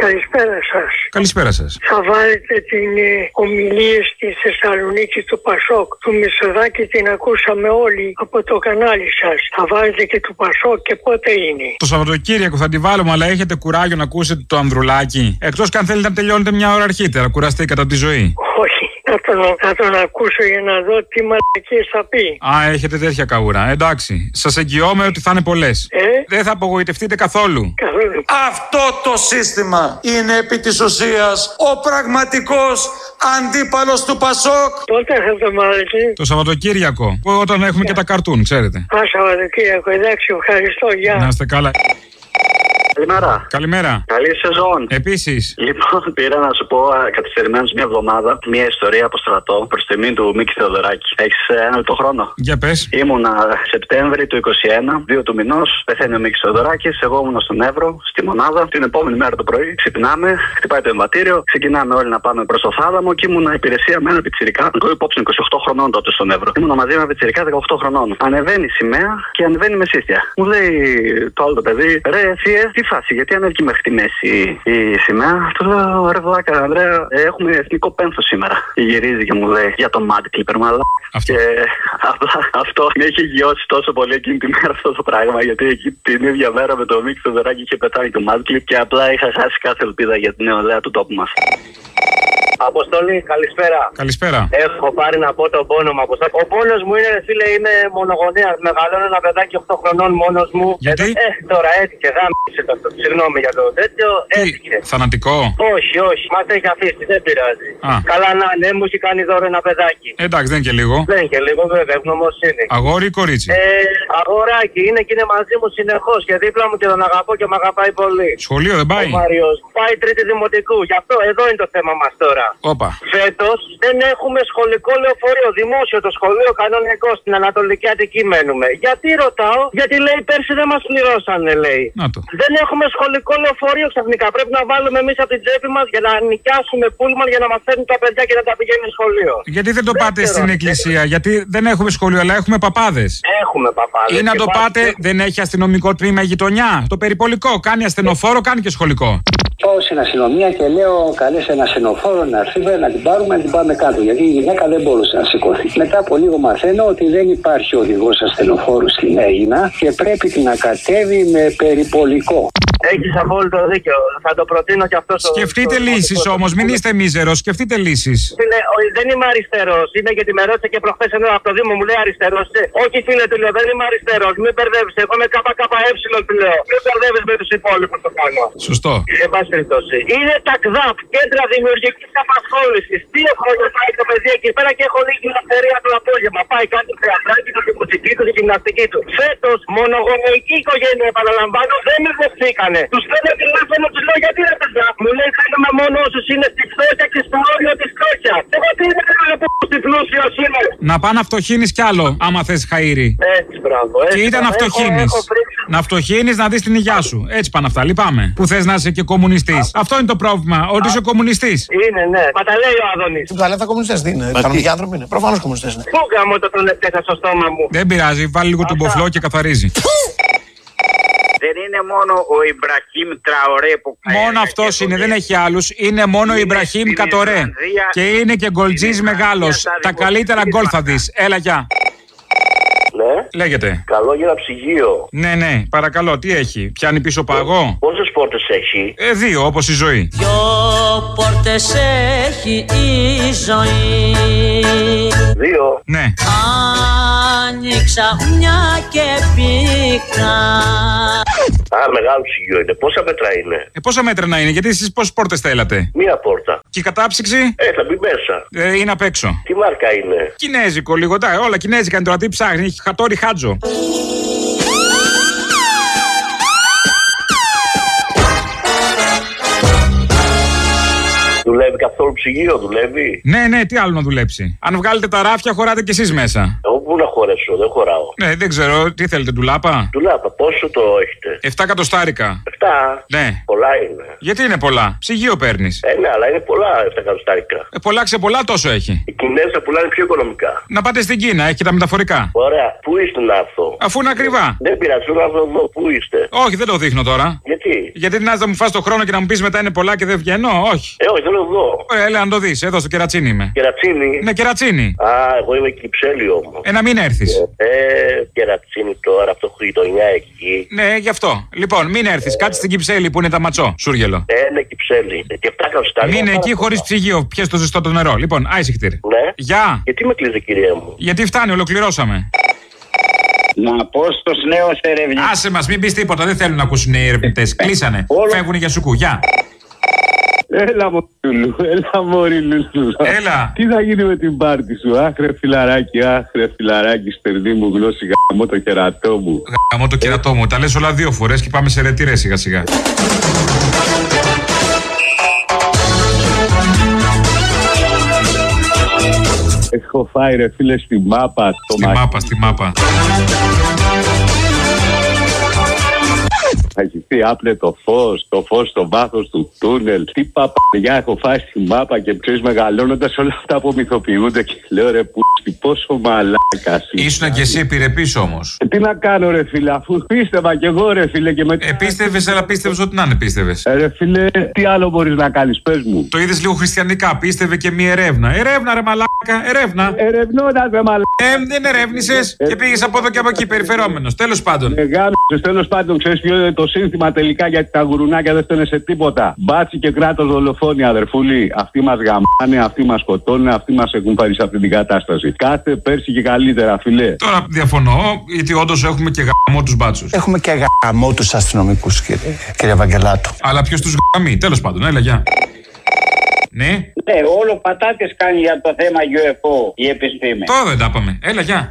Καλησπέρα σας. Καλησπέρα σας. Θα βάλετε την ομιλία στη Θεσσαλονίκη του Πασόκ, του Μητσοτάκη, την ακούσαμε όλοι από το κανάλι σας. Θα βάλετε και του Πασόκ και πότε είναι? Το Σαββατοκύριακο θα τη βάλουμε, αλλά έχετε κουράγιο να ακούσετε το Ανδρουλάκη? Εκτός και αν θέλετε να τελειώνετε μια ώρα αρχίτερα, κουραστήκατε από τη ζωή. Όχι. Θα τον ακούσω για να δω τι μαλακίες θα πει. Α, έχετε τέτοια καούρα. Εντάξει. Σας εγγυώμαι ότι θα είναι πολλές. Δεν θα απογοητευτείτε καθόλου. Αυτό το σύστημα είναι επί της ουσίας ο πραγματικός αντίπαλος του Πασόκ. Πότε θα το βάλετε? Το Σαββατοκύριακο. Όταν έχουμε και τα καρτούν, ξέρετε. Α, Σαββατοκύριακο. Εντάξει, ευχαριστώ. Γεια. Να είστε καλά. Καλημέρα. Καλημέρα. Καλή σεζόν. Επίσης. Λοιπόν, πήρα να σου πω καθυστερημένος μια εβδομάδα μια ιστορία από στρατό προς τιμή του Μίκη Θεοδωράκη. Έχεις ένα λεπτό χρόνο? Για πες. Ήμουνα Σεπτέμβρη του 21, 2 του μηνός. Πεθαίνει ο Μίκης Θεοδωράκης. Εγώ ήμουν στον Εύρο, στη μονάδα. Την επόμενη μέρα το πρωί ξυπνάμε, χτυπάει το εμβατήριο. Ξεκινάμε όλοι να πάμε προς το θάλαμο και ήμουνα υπηρεσία με ένα πιτσιρικά. Εγώ υπόψη 28 χρονών τότε στον Εύρο. Ήμουνα μαζί με ένα πιτσιρικά 18 χρονών. Ανεβαίνει σημαία και ανεβαίνει με σύστια. Μου λέει το άλλο το παιδί, ρε, θύε, τι φάση, γιατί ανέβηκε μέχρι τη μέση η σημαία? Του λέω, ρε βλάκα, Ανδρέα, έχουμε εθνικό πένθος σήμερα. Και γυρίζει και μου λέει, για το Mad Clipper, μαλά. Και απλά αυτό με έχει γιώσει τόσο πολύ εκείνη τη μέρα αυτό το πράγμα, γιατί εκεί την ίδια μέρα με το Μίκη Θεοδωράκη είχε πετάει το Mad Clip και απλά είχα χάσει κάθε ελπίδα για την νεολαία του τόπου μας. Αποστολή, καλησπέρα. Καλησπέρα. Έχω πάρει να πω τον πόνο μου, Αποστολή. Ο πόνος μου είναι, φίλε, είμαι μονογονέα. Μεγαλώνω ένα παιδάκι 8 χρονών μόνος μου. Γιατί? Τώρα έτυχε, γάμισε το αυτό. Συγγνώμη για το τέτοιο. Έτυχε. Θανατικό? Όχι, όχι. Μας έχει αφήσει, δεν πειράζει. Α. Καλά να είναι, μου έχει κάνει δώρο ένα παιδάκι. Εντάξει, δεν είναι και λίγο. Δεν είναι και λίγο, βέβαια, ευγνωμοσύνη. Αγόρι ή κορίτσι? Αγοράκι, είναι και είναι μαζί μου συνεχώς και δίπλα μου και τον αγαπώ και με αγαπάει πολύ. Σχολείο δεν πάει? Ο Μάριος πάει τρίτη δημοτικού. Γι' αυτό εδώ είναι το θέμα μας τώρα. Όπα. Φέτος δεν έχουμε σχολικό λεωφορείο, δημόσιο το σχολείο, κανονικό, στην Ανατολική Αττική μένουμε. Γιατί ρωτάω? Γιατί λέει πέρσι δεν μας πληρώσανε, λέει. Να το. Δεν έχουμε σχολικό λεωφορείο ξαφνικά. Πρέπει να βάλουμε εμείς από την τσέπη μας για να νοικιάσουμε πούλμαν για να μας φέρνουν τα παιδιά και να τα πηγαίνουν σχολείο. Γιατί δεν το πάτε στην εκκλησία? Γιατί δεν έχουμε σχολείο, αλλά έχουμε παπάδες. Έχουμε παπάδες. Ή να το πάτε, δεν έχει αστυνομικό τμήμα η γειτονιά. Το περιπολικό. Κάνει ασθενοφόρο, κάνει και σχολικό. Πάω στην αστυνομία και λέω: καλέσε ένα ασθενοφόρο να έρθει να την πάρουμε, να την πάμε κάτω. Γιατί η γυναίκα δεν μπορούσε να σηκωθεί. Μετά από λίγο μαθαίνω ότι δεν υπάρχει οδηγός ασθενοφόρου στην Αίγινα και πρέπει να κατέβει με περιπολικό. Έχεις απόλυτο δίκιο. Θα το προτείνω και αυτό στο. Σκεφτείτε λύσεις όμως, μην είστε μίζερος. Σκεφτείτε λύσεις. Φίλε, δεν είμαι αριστερός. Είναι γιατί με ρώτησε και προχθές ένα από το Δήμο μου λέει αριστερός. Όχι, φίλε, του λέω, δεν είμαι αριστερός. Μην μπερδεύεις. Εγώ είμαι ΚΚΕ, του λέω. Μην μπερδεύεις με τους υπόλοιπους το κάνω. Σωστό. Σε πάση περιπτώσει. Είναι τα ΚΔΑΠ, κέντρα δημιουργικής απασχόλησης. 2 χρόνια πάει το παιδί εκεί πέρα και έχω λίγη ελευθερία το απόγευμα. Πάει κάτι το θεατράκι του, τη μουσική του, τη γυμναστική του. Φέτος, μονογονεϊκή οικογένεια, επαναλαμβάνω, δεν με δεχτήκανε. Τους παίρνω τηλέφωνο, τους λέω γιατί ρε παιδιά. Μου λέει θέλουμε μόνο όσους είναι στη φτώχεια και στο όριο της φτώχειας. Εγώ τι είναι που στη πλούσιος είναι. Να πάνε να φτωχύνεις κι άλλο, άμα θες χαΐρι. Έτσι, μπράβο. Και είτε να φτωχύνεις. Να φτωχύνεις, να δεις την υγειά σου. Έτσι πάνε αυτά, λυπάμαι. Που θες να είσαι και κομμουνιστής. Αυτό είναι το πρόβλημα, ότι είσαι κομμουνιστής. Είναι, ναι. Μα τα λέει ο Άδωνης. Τα λέτε κομμουνιστές, δεν είναι. Κανονικοί άνθρωποι είναι. Προφανώς κομμουνιστές είναι. Πού γάμω το τον έπιασα στο στόμα μου. Δεν πειράζει, βάλει λίγο τον μποφλό και καθαρίζει. Δεν είναι μόνο ο Ιμπραχήμ Τραωρέ που μόνο αυτός είναι, δεν έχει άλλους. Είναι μόνο ο Ιμπραχήμ Κατορέ. Και είναι και γκολτζής μεγάλος. Τα καλύτερα γκολ θα δεις. Έλα, γεια. Ναι. Λέγεται. Καλό για ένα ψυγείο. Ναι, ναι, παρακαλώ, τι έχει? Πιάνει πίσω παγό? Πόσες πόρτες έχει? 2, όπως η ζωή. 2 πόρτες έχει η ζωή. 2. Ναι. Άνοιξα μια και μπήκα. Α, μεγάλο ψυγείο είναι. Πόσα μέτρα είναι? Πόσα μέτρα να είναι, γιατί εσείς πόσες πόρτες θέλατε? 1 πόρτα. Και η κατάψυξη? Θα μπει μέσα. Είναι απ' έξω. Τι μάρκα είναι? Κινέζικο λίγο, όλα κινέζικα είναι τώρα, τι ψάχνει, έχει χατόρι χάτζο. Δουλεύει καθόλου ψυγείο, δουλεύει? Ναι, τι άλλο να δουλέψει. Αν βγάλετε τα ράφια, χωράτε κι εσείς μέσα. Εγώ πού να χωρέσω? δεν χωράω. Ναι, δεν ξέρω, τι θέλετε, ντουλάπα. Ντουλάπα, πόσο το έχετε? 7 εκατοστάρικα. 7. Ναι. Πολλά είναι. Γιατί είναι πολλά? Ψυγείο παίρνεις. Ναι, αλλά είναι πολλά 7 εκατοστάρικα. Πολλά ξεπολά τόσο έχει. Οι Κινέζοι πουλάνε πιο οικονομικά. Να πάτε στην Κίνα, έχει και τα μεταφορικά. Ωραία, πού είστε να έρθω? Αφού είναι ακριβά. Δεν πειράζει, να έρθω εδώ, πού είστε? Όχι, δεν το δείχνω τώρα. Γιατί? Γιατί την να μου φας το χρόνο και να μου πεις μετά είναι πολλά και δεν βγαίνω, όχι. Όχι, θέλω εδώ. Έλα να το δεις, εδώ στο Κερατσίνι είμαι. Κερατσίνι. Ναι, Κερατσίνι. Α, εγώ είμαι Κυψέλη όμως. Να μην έρθεις. Κερατσίνι τώρα, αυτό γειτονιά εκεί. Ναι, γι' αυτό. Λοιπόν, μην έρθεις. Κάτσε στην Κυψέλη που είναι τα ματσό, Σούργελο. Ναι, Κυψέλη. Και 7 εκατοστάρικα. Μείνε εκεί χωρίς ψυγείο. Πιες το ζεστό το νερό. Λοιπόν, άισιχτήρ. Ναι. Γεια. Γιατί με κλείζει, κυρία μου? Γιατί φτάνει, ολοκληρώσαμε. Να πω στους νέους ερευνητές. Άσε μας, μην πεις τίποτα. Δεν θέλουν να ακούσουν οι ερευνητές. Κλείσανε. Φεύγουν για σουκού. Γεια. Έλα μωρή Λουλού. Έλα. Τι θα γίνει με την πάρτι σου? Άχρε φιλαράκι, στερνή μου γλώσση, γαμώ το κερατό μου. Γαμώ το κερατό μου. Τα λες όλα 2 φορές και πάμε σε ρετήρες σιγά σιγά. Έχω φάει ρε φίλε στη μάπα. Στη μάπα. Θα χυθεί άπλε το φως στο βάθος του τούνελ. Τι παπαγιά έχω φάει στη μάπα και ξέρεις μεγαλώνοντας όλα αυτά που μυθοποιούνται και λέω ρε πόσο μαλάκας. Ήσουνα κι εσύ επιρρεπής όμως. Τι να κάνω ρε φίλε, αφού πίστευα κι εγώ ρε φίλε και με... Πίστευες, αλλά πίστευες ότι να είναι πίστευες. Ρε φίλε, τι άλλο μπορείς να κάνεις, πες μου. Το είδες λίγο χριστιανικά, πίστευε και μία ερεύνα. Ερεύνα ρε μαλάκα, ερεύνα. Ερευνώντας ρε μαλάκα. Δεν ερεύνησες και πήγες από εδώ και από εκεί περιφερόμενος. Τέλος πάντων. Τέλος πάντων, ξέρεις ποιο είναι το σύνθημα τελικά, γιατί τα γουρουνάκια δεν φταίνε σε τίποτα. Μπάτσι και κράτος δολοφόνοι, αδερφούλη. Αυτοί μας γαμάνε, αυτοί μας σκοτώνουν, αυτοί μας έχουν πάρει σε αυτή την κατάσταση. Κάθε πέρσι και καλύτερα, φιλέ. Τώρα διαφωνώ, γιατί όντως έχουμε και γαμό τους μπάτσους. Έχουμε και γαμό τους αστυνομικούς, κύριε Βαγγελάτο. Αλλά ποιος τους γαμεί, τέλος πάντων, έλα, γεια. Ναι. Ναι, όλο πατάτες κάνει για το θέμα UFO η επιστήμη. Τώρα δεν τα είπαμε, έλα, γεια.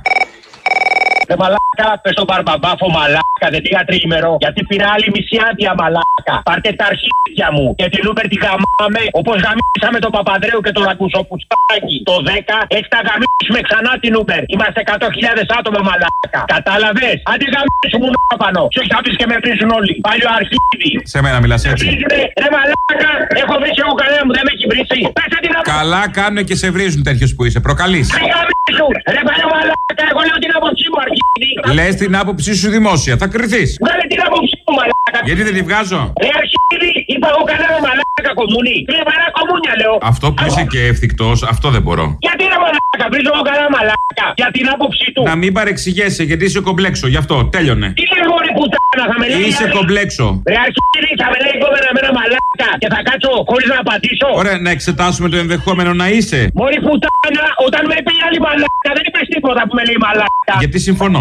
Ρε μαλάκα, πες στον Μπαρμπαμπάφο μαλάκα, δεν πήγα τριήμερο. Γιατί πήρα άλλη μισή άδεια μαλάκα. Πάρτε τα αρχίδια μου και την Ούπερ τη γαμάμε. Όπως γαμίσαμε τον Παπανδρέου και τον Ρακουσοπουστάκη. Το 10 έτσι τα γαμίσουμε ξανά την Ούπερ. Είμαστε 100.000 άτομα μαλάκα. Κατάλαβες? Άντε γαμίσου μου πάνω. Σε όχι και με βρίζουν όλοι. Πάλι ο αρχίδι. Σε μένα μιλάς έτσι. Ρε μαλάκα, έχω βρει εγώ κανένα μου, δεν με έχει βρίσει. Καλά κάνουν και σε βρίζουν τέτοιος που είσαι. Προκαλείς. Ρε παλιό μαλάκα, εγώ λέω την άποψή μου αρχίδι. Λες την άποψή σου δημόσια, θα κρυθείς. Βγάλε την άποψή μου μαλάκα. Γιατί δεν τη βγάζω? Ρε αρχίδι, είπα εγώ κανένα μαλάκα κομμούνι. Κλεβαρά κομμούνια λέω. Αυτό που είσαι και ευθυκτός, αυτό δεν μπορώ. Γιατί ρε μαλάκα, βρίζω εγώ κανένα μαλάκα. Για την άποψή του. Να μην παρεξηγέσαι, γιατί είσαι κομπλέξο, γι' αυτό, τέλειωνε. Τι λέει μωρή πουτάνα, θα με λέει. Είσαι κομπλέξο. Ρε αρχίδι, θα με λέει κόμμενα με ένα μαλάκα. Και θα κάτσω χωρίς να απαντήσω. Ωραία, να εξετάσουμε το ενδεχόμενο να είσαι. Μωρή πουτάνα, όταν με είπε η άλλη μαλάκα, δεν είπες τίποτα που με λέει μαλάκα. Γιατί συμφωνώ.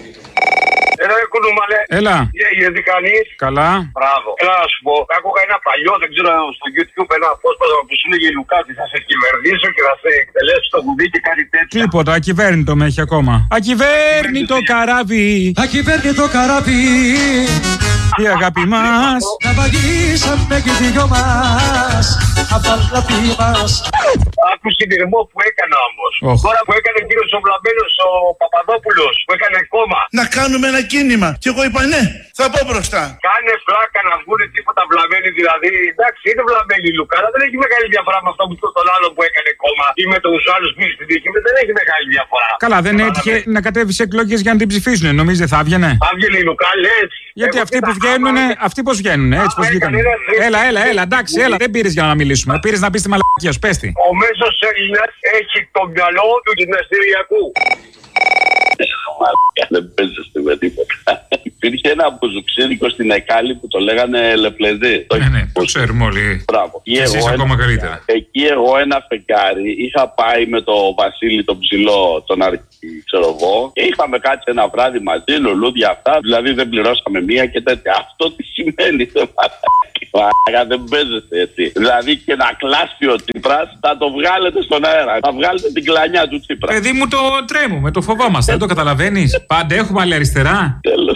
Έλα, κουνούμαλε. Έλα. Τι κάνεις? Καλά. Μπράβο. Έλα να σου πω. Άκουγα ένα παλιό, δεν ξέρω, στο YouTube ένα απόσπασμα που σου λέγε Λουκάτη. Θα σε κυβερνήσω και θα σε εκτελέσω το κουμπί και κάτι τέτοιο. Τίποτα, ακυβέρνητο με έχει ακόμα. Ακυβέρνητο καράβι. Ακυβέρνητο καράβι. Η αγάπη μας. Να βαγίσαμε και δυο μας. Απαλαπή μας. Άκουσε την ηρμό που έκανα όμως. Τώρα που έκανε ο κύριος ο Βλαμμένος, ο Παπαδόπουλος, που έκανε κόμμα. Να κάνουμε ένα κίνημα. Και εγώ είπα ναι, θα πω μπροστά. Κάνε πλάκα να βγουν τίποτα βλαμμένοι, δηλαδή. Εντάξει, είναι βλαμμένοι η Λουκά, αλλά δεν έχει μεγάλη διαφορά με αυτό που τον άλλο που έκανε κόμμα ή με τους άλλους που στην δίκη. Δεν έχει μεγάλη διαφορά. Καλά, δεν έτυχε να κατέβει σε εκλογές για να την ψηφίσουν. Νομίζεις δεν θα έβγαινε? Θα βγαίνει η Λουκά, λες. Γιατί αυτοί που βγαίνουν, αυτοί πώς βγαίνουν, έτσι πώς βγήκαν. Έλα, εντάξει, έλα, δεν πήρες για να μιλήσουμε. Πήρες να πεις τη μαλακία σου, πες τη. Ο μέσος Έλληνας έχει το μυαλό του γυμναστηριακού. Δεν παίζεστε με τίποτα. Υπήρχε ένα μπουζουξίδικο στην Εκάλη που το λέγανε Λεπλεδί. Ναι, το ξέρουμε όλοι. Μπράβο. Και εσείς ακόμα καλύτερα. Εκεί εγώ ένα φεγγάρι είχα πάει με τον Βασίλη τον ψηλό, τον Αρχή, ξέρω εγώ, και είχαμε κάτσει ένα βράδυ μαζί, λουλούδια αυτά, δηλαδή δεν πληρώσαμε μία και τέτοια. Αυτό τι σημαίνει, δεν παίζεστε έτσι. Δηλαδή και να κλάσει ο Τσίπρας θα το βγάλετε στον αέρα. Θα βγάλετε την κλανιά του Τσίπρα. Παιδί μου το τρέμουμε, το φοβόμαστε. Δεν το καταλαβαίνεις? Πάντα έχουμε άλλη αριστερά. Τέλος πάντων.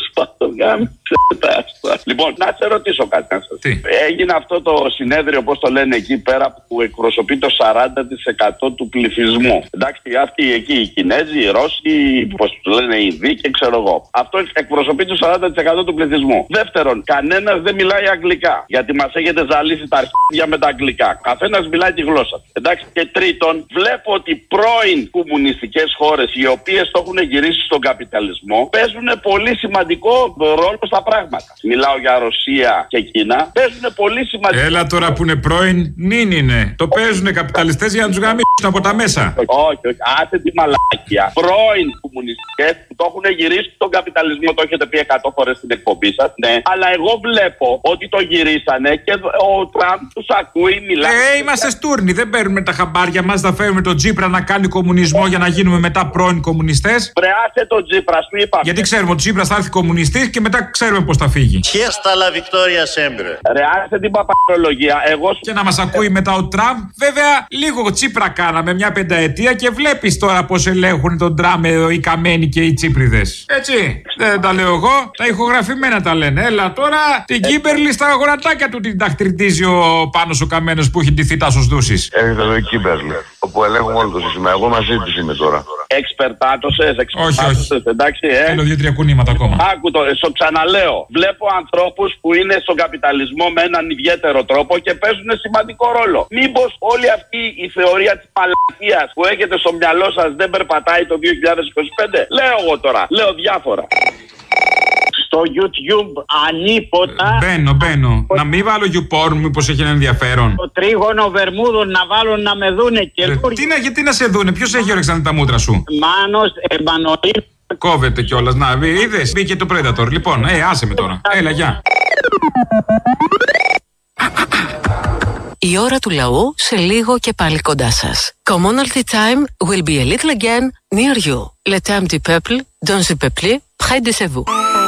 Λοιπόν, να σε ρωτήσω κάτι. Έγινε αυτό το συνέδριο, πώς το λένε εκεί πέρα, που εκπροσωπεί το 40% του πληθυσμού. Εντάξει, αυτοί εκεί οι Κινέζοι, οι Ρώσοι, πώς το λένε οι Ινδοί και ξέρω εγώ. Αυτό εκπροσωπεί το 40% του πληθυσμού. Δεύτερον, κανένας δεν μιλάει αγγλικά. Γιατί μας έχετε ζαλίσει τα αρχίδια με τα αγγλικά. Καθένας μιλάει τη γλώσσα του. Εντάξει. Και τρίτον, βλέπω ότι πρώην κομμουνιστικές χώρες, οι οποίες το έχουν γυρίσει στον καπιταλισμό, παίζουν πολύ σημαντικό ρόλο στα πράγματα. Μιλάω για Ρωσία και Κίνα. Παίζουν πολύ σημαντικό. Έλα τώρα που είναι πρώην, νυν είναι. Το παίζουν καπιταλιστές για να τους γαμίσουν από τα μέσα. Όχι, άσε τη μαλάκια. Πρώην κομμουνιστικές που το έχουν γυρίσει στον καπιταλισμό, το έχετε πει 100 φορές στην εκπομπή σας. Ναι. Αλλά εγώ βλέπω ότι το γυρίσανε και ο Τραμπ τους ακούει, μιλάει. Είμαστε στούρνοι, δεν παίρνουμε τα χαμπάρια μας, θα φέρουμε τον Τσίπρα να κάνει κομμουνισμό για να γίνουμε μετά πρώην κομμουνιστές. Βρεάστε τον Τσίπρα, σου είπα. Γιατί ξέρουμε ότι ο Τσίπρας θα έρθει κομμουνιστής και μετά ξέρουμε πώς θα φύγει. Χέστα la Victoria sempre. Ρεάστε την παπαρολογία. Και να μας ακούει μετά ο Τραμπ. Βέβαια, λίγο Τσίπρα κάναμε μια πενταετία και βλέπεις τώρα πώς ελέγχουν τον Τραμπ οι καμένοι και οι Τσίπριδες. Έτσι. Δεν τα λέω εγώ, τα ηχογραφημένα τα λένε. Έλα τώρα την Κίμπερλι στα γονατάκια του την ταχτυρτίζει ο Πάνος ο Καμένος που έχει ντυθεί τάσος δούσης. Έρχεται εδώ η Κίμπερλι, όπου ελέγχουμε όλο το σύστημα. Εγώ μαζί της είμαι τώρα. Εξπερτάτωσες, εντάξει, Θέλω 2-3 κουνήματα ακόμα. Άκου το, στο ξαναλέω. Βλέπω ανθρώπους που είναι στον καπιταλισμό με έναν ιδιαίτερο τρόπο και παίζουν σημαντικό ρόλο. Μήπως όλη αυτή η θεωρία της μαλακίας που έχετε στο μυαλό σας δεν περπατάει το 2025? Λέω εγώ τώρα, λέω διάφορα. Στο YouTube ανίποτα. Μπαίνω. Να μην βάλω YouPorn, μήπως έχει ένα ενδιαφέρον. Το τρίγωνο Βερμούδων να βάλουν να με δούνε καινούργια. Γιατί να σε δούνε, ποιος έχει όρεξει τα μούτρα σου? Μάνος, Εμμανουήλ. Κόβεται κιόλας, να είδες, μπήκε το Predator. Λοιπόν, άσε με τώρα. Έλα, γεια. Η ώρα του λαού σε λίγο και πάλι κοντά σας. Commonalty time will be a little again near you. Le temps du peuple, dans le peuple, près de vous.